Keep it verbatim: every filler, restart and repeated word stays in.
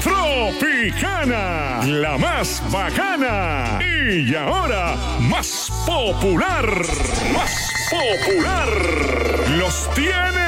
Tropicana, la más bacana y ahora más popular, más popular. Los tiene